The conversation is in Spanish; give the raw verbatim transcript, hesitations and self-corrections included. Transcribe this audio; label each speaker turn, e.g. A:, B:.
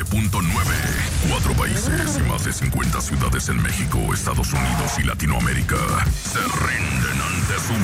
A: punto nueve. Cuatro países y más de cincuenta ciudades en México, Estados Unidos y Latinoamérica se rinden ante su